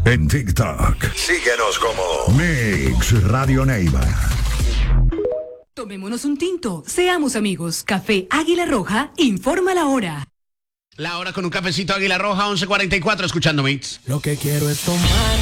En TikTok. Síguenos como Mix Radio Neiva. Tomémonos un tinto, seamos amigos. Café Águila Roja, informa la hora. La hora con un cafecito Águila Roja, 11:44, escuchando Mix. Lo que quiero es tomar